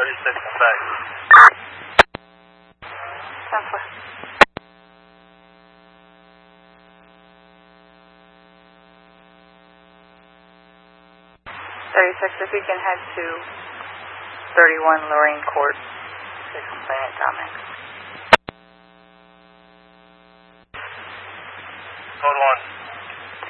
36 and back. 10-4. 36, if you can head to 31 Lorraine Court to complainant Dominic.